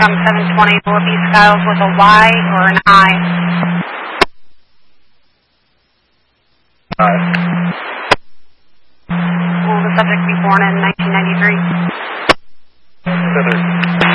from 720 Willoughby Skiles with a Y or an I? Will the subject be born in 1993?